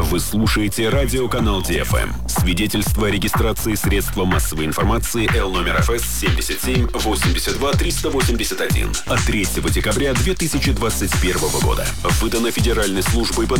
Вы слушаете радиоканал ДФМ. Свидетельство о регистрации средства массовой информации Л номер ФС 77 82 381 от 3 декабря 2021 года. Выдано Федеральной службой по